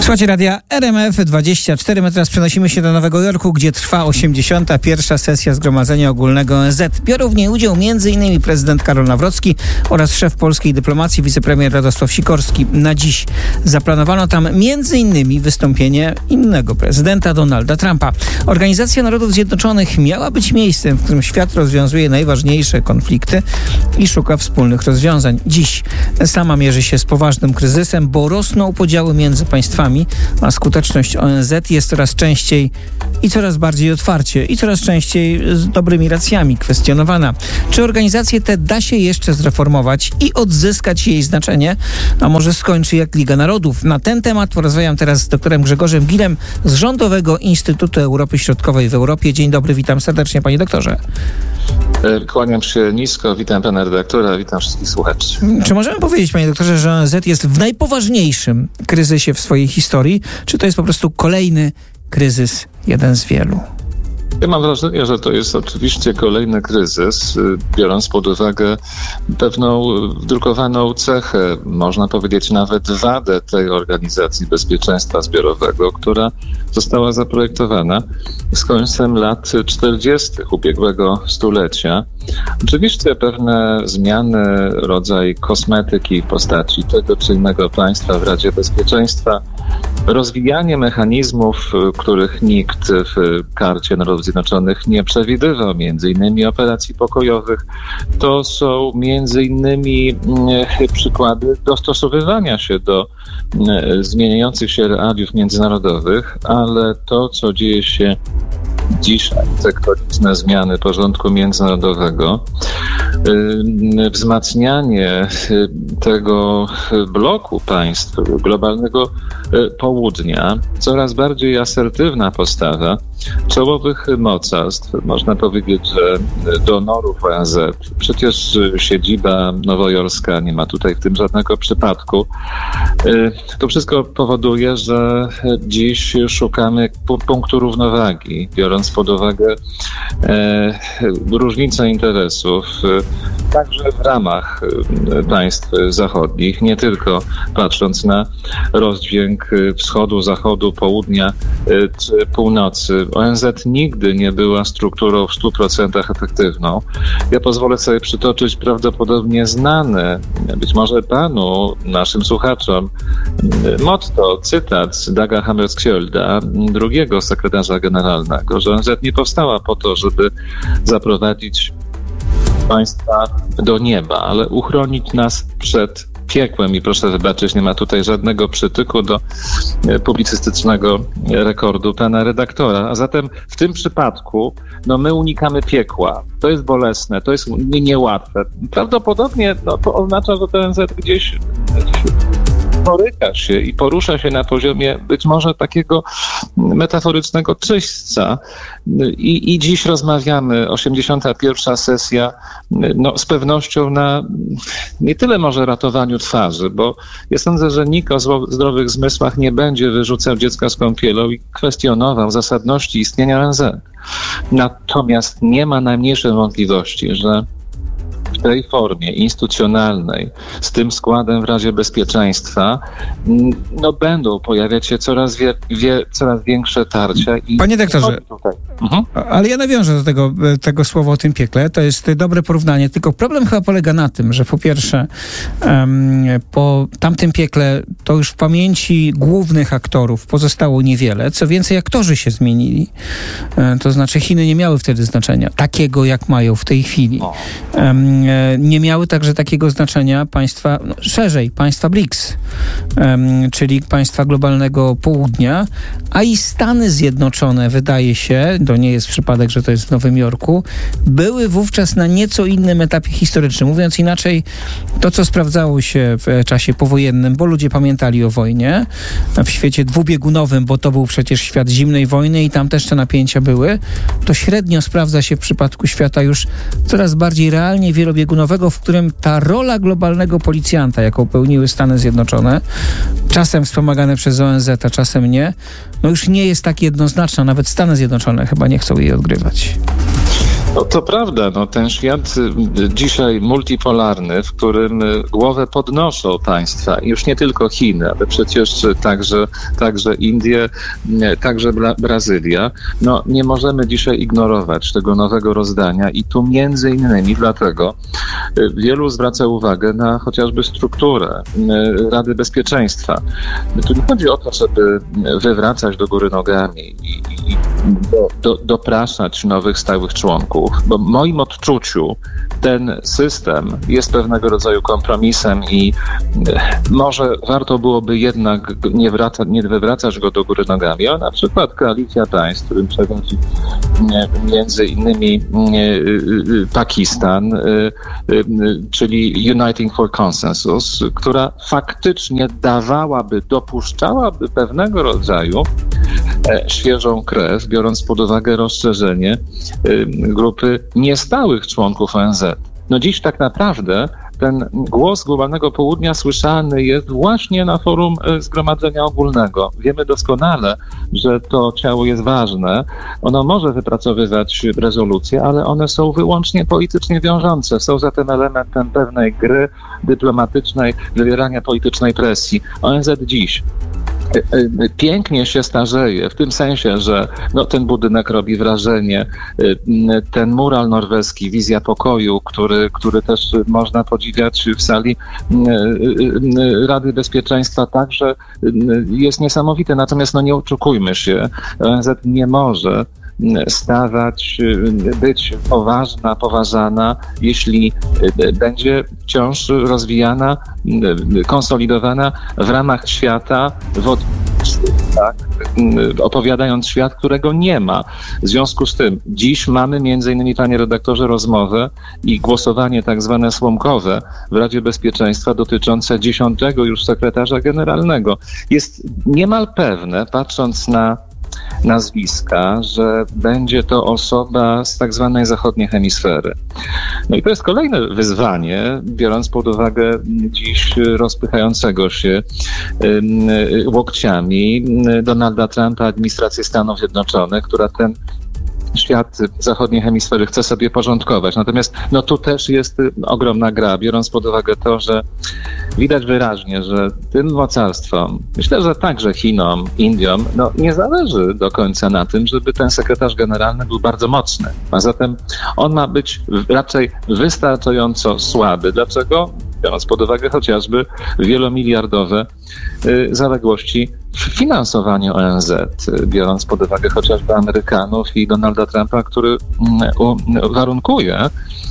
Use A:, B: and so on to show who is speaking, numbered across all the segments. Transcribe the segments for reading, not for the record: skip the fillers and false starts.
A: Słuchajcie radia RMF24. My teraz przenosimy się do Nowego Jorku, gdzie trwa 81. sesja Zgromadzenia Ogólnego ONZ. Biorą w niej udział m.in. prezydent Karol Nawrocki oraz szef polskiej dyplomacji wicepremier Radosław Sikorski. Na dziś zaplanowano tam m.in. wystąpienie innego prezydenta, Donalda Trumpa. Organizacja Narodów Zjednoczonych miała być miejscem, w którym świat rozwiązuje najważniejsze konflikty i szuka wspólnych rozwiązań. Dziś sama mierzy się z poważnym kryzysem, bo rosną podziały między państwami, a skuteczność ONZ jest coraz częściej i coraz bardziej otwarcie i coraz częściej z dobrymi racjami kwestionowana. Czy organizację tę da się jeszcze zreformować i odzyskać jej znaczenie? A może skończy jak Liga Narodów? Na ten temat porozmawiam teraz z doktorem Grzegorzem Gilem z Rządowego Instytutu Europy Środkowej w Europie. Dzień dobry, witam serdecznie, panie doktorze.
B: Kłaniam się nisko, witam pana redaktora, witam wszystkich słuchaczy.
A: Czy możemy powiedzieć, panie doktorze, że ONZ jest w najpoważniejszym kryzysie w swojej historii, czy to jest po prostu kolejny kryzys, jeden z wielu?
B: Ja mam wrażenie, że to jest oczywiście kolejny kryzys, biorąc pod uwagę pewną wdrukowaną cechę, można powiedzieć nawet wadę tej Organizacji Bezpieczeństwa Zbiorowego, która została zaprojektowana z końcem lat 40. ubiegłego stulecia. Oczywiście pewne zmiany, rodzaj kosmetyki w postaci tego czy innego państwa w Radzie Bezpieczeństwa, rozwijanie mechanizmów, których nikt w Karcie Narodów Zjednoczonych nie przewidywał, między innymi operacji pokojowych, to są między innymi przykłady dostosowywania się do zmieniających się realiów międzynarodowych, ale to, co dzieje się dzisiaj, tektoniczne zmiany porządku międzynarodowego, wzmacnianie tego bloku państw globalnego południa, coraz bardziej asertywna postawa czołowych mocarstw, można powiedzieć, że donorów ONZ. Przecież siedziba nowojorska, nie ma tutaj w tym żadnego przypadku. To wszystko powoduje, że dziś szukamy punktu równowagi, biorąc pod uwagę różnice interesów, także w ramach państw zachodnich, nie tylko patrząc na rozdźwięk wschodu, zachodu, południa czy północy. ONZ nigdy nie była strukturą w 100% efektywną. Ja pozwolę sobie przytoczyć prawdopodobnie znane, być może panu, naszym słuchaczom, motto, cytat z Daga Hammarskjölda, drugiego sekretarza generalnego, że ONZ nie powstała po to, żeby zaprowadzić państwa do nieba, ale uchronić nas przed piekłem. I proszę wybaczyć, nie ma tutaj żadnego przytyku do publicystycznego rekordu pana redaktora. A zatem w tym przypadku my unikamy piekła. To jest bolesne, to jest niełatwe. Prawdopodobnie to oznacza, że ten ONZ gdzieś boryka się i porusza się na poziomie być może takiego metaforycznego czyśćca. I dziś rozmawiamy, 81. sesja, z pewnością na nie tyle może ratowaniu twarzy, bo ja sądzę, że nikt o zdrowych zmysłach nie będzie wyrzucał dziecka z kąpielą i kwestionował zasadności istnienia ONZ. Natomiast nie ma najmniejszej wątpliwości, że w tej formie instytucjonalnej, z tym składem w Radzie Bezpieczeństwa, będą pojawiać się coraz większe tarcia.
A: Panie doktorze, ale ja nawiążę do tego słowa o tym piekle. To jest dobre porównanie, tylko problem chyba polega na tym, że po pierwsze po tamtym piekle to już w pamięci głównych aktorów pozostało niewiele. Co więcej, aktorzy się zmienili. To znaczy Chiny nie miały wtedy znaczenia takiego, jak mają w tej chwili. Nie miały także takiego znaczenia państwa, szerzej, państwa BRICS, czyli państwa globalnego południa, a i Stany Zjednoczone, wydaje się, to nie jest przypadek, że to jest w Nowym Jorku, były wówczas na nieco innym etapie historycznym. Mówiąc inaczej, to, co sprawdzało się w czasie powojennym, bo ludzie pamiętali o wojnie, w świecie dwubiegunowym, bo to był przecież świat zimnej wojny i tam też te napięcia były, to średnio sprawdza się w przypadku świata już coraz bardziej realnie wielobiegunowego, w którym ta rola globalnego policjanta, jaką pełniły Stany Zjednoczone, czasem wspomagane przez ONZ, a czasem nie, już nie jest tak jednoznaczna. Nawet Stany Zjednoczone chyba nie chcą jej odgrywać.
B: No to prawda, ten świat dzisiaj multipolarny, w którym głowę podnoszą państwa, już nie tylko Chiny, ale przecież także Indie, także Brazylia. Nie możemy dzisiaj ignorować tego nowego rozdania i tu między innymi dlatego wielu zwraca uwagę na chociażby strukturę Rady Bezpieczeństwa. Tu nie chodzi o to, żeby wywracać do góry nogami i dopraszać nowych stałych członków, bo w moim odczuciu ten system jest pewnego rodzaju kompromisem i może warto byłoby jednak nie wywracać go do góry nogami, a na przykład koalicja państw, którym przewodzi między innymi Pakistan, czyli Uniting for Consensus, która faktycznie dopuszczałaby pewnego rodzaju świeżą krew, biorąc pod uwagę rozszerzenie grupy niestałych członków ONZ. Dziś tak naprawdę ten głos globalnego południa słyszalny jest właśnie na forum Zgromadzenia Ogólnego. Wiemy doskonale, że to ciało jest ważne. Ono może wypracowywać rezolucje, ale one są wyłącznie politycznie wiążące. Są zatem elementem pewnej gry dyplomatycznej, wywierania politycznej presji. ONZ dziś pięknie się starzeje, w tym sensie, że ten budynek robi wrażenie, ten mural norweski, wizja pokoju, który też można podziwiać w sali Rady Bezpieczeństwa, także jest niesamowity. Natomiast nie oszukujmy się, ONZ nie może być poważana, jeśli będzie wciąż rozwijana, konsolidowana w ramach świata, opowiadając świat, którego nie ma. W związku z tym dziś mamy między innymi, panie redaktorze, rozmowę i głosowanie tak zwane słomkowe w Radzie Bezpieczeństwa dotyczące 10. już sekretarza generalnego. Jest niemal pewne, patrząc na nazwiska, że będzie to osoba z tak zwanej zachodniej hemisfery. I to jest kolejne wyzwanie, biorąc pod uwagę dziś rozpychającego się łokciami Donalda Trumpa, administrację Stanów Zjednoczonych, która ten świat zachodniej hemisfery chce sobie porządkować. Natomiast tu też jest ogromna gra, biorąc pod uwagę to, że widać wyraźnie, że tym mocarstwom, myślę, że także Chinom, Indiom, nie zależy do końca na tym, żeby ten sekretarz generalny był bardzo mocny. A zatem on ma być raczej wystarczająco słaby. Dlaczego? Biorąc pod uwagę chociażby wielomiliardowe zaległości w finansowaniu ONZ, biorąc pod uwagę chociażby Amerykanów i Donalda Trumpa, który warunkuje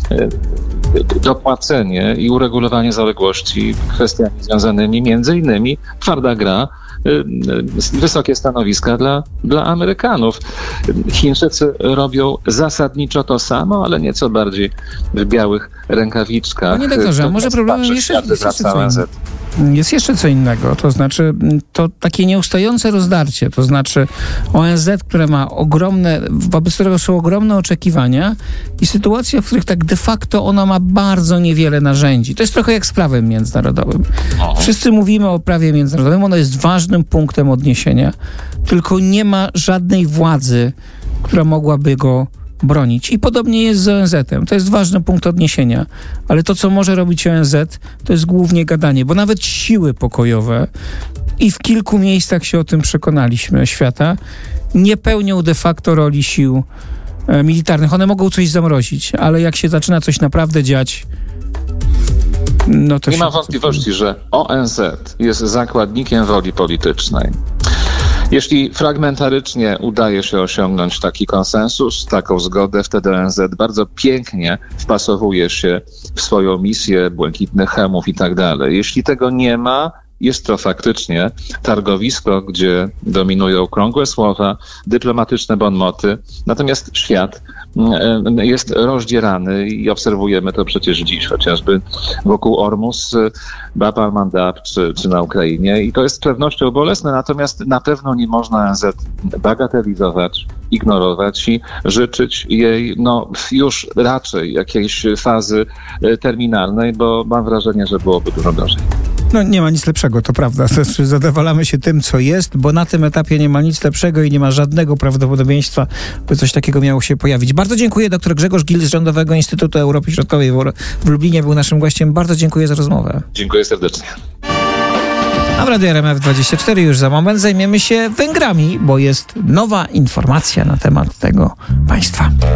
B: dopłacenie i uregulowanie zaległości kwestiami związanymi między innymi twarda gra, wysokie stanowiska dla Amerykanów. Chińczycy robią zasadniczo to samo, ale nieco bardziej w białych rękawiczkach.
A: Panie doktorze, a może problemem jest jeszcze co innego, to znaczy to takie nieustające rozdarcie, to znaczy ONZ, które ma wobec którego są ogromne oczekiwania i sytuacja, w których tak de facto ona ma bardzo niewiele narzędzi. To jest trochę jak z prawem międzynarodowym. Wszyscy mówimy o prawie międzynarodowym, ono jest ważnym punktem odniesienia, tylko nie ma żadnej władzy, która mogłaby go bronić. I podobnie jest z ONZ-em. To jest ważny punkt odniesienia. Ale to, co może robić ONZ, to jest głównie gadanie, bo nawet siły pokojowe, i w kilku miejscach się o tym przekonaliśmy, świata, nie pełnią de facto roli sił militarnych. One mogą coś zamrozić, ale jak się zaczyna coś naprawdę dziać, to
B: nie ma wątpliwości, że ONZ jest zakładnikiem woli politycznej. Jeśli fragmentarycznie udaje się osiągnąć taki konsensus, taką zgodę, wtedy ONZ bardzo pięknie wpasowuje się w swoją misję błękitnych chemów i tak dalej. Jeśli tego nie ma, jest to faktycznie targowisko, gdzie dominują okrągłe słowa, dyplomatyczne bonmoty, natomiast świat jest rozdzierany i obserwujemy to przecież dziś, chociażby wokół Ormus, Bab al-Mandab czy na Ukrainie, i to jest z pewnością bolesne, natomiast na pewno nie można ONZ bagatelizować, ignorować i życzyć jej już raczej jakiejś fazy terminalnej, bo mam wrażenie, że byłoby dużo gorzej.
A: No nie ma nic lepszego, to prawda. Znaczy, zadowalamy się tym, co jest, bo na tym etapie nie ma nic lepszego i nie ma żadnego prawdopodobieństwa, by coś takiego miało się pojawić. Bardzo dziękuję. Dr Grzegorz Gil z Rządowego Instytutu Europy Środkowej w Lublinie był naszym gościem. Bardzo dziękuję za rozmowę.
B: Dziękuję serdecznie.
A: A w Radiu RMF24 już za moment zajmiemy się Węgrami, bo jest nowa informacja na temat tego państwa.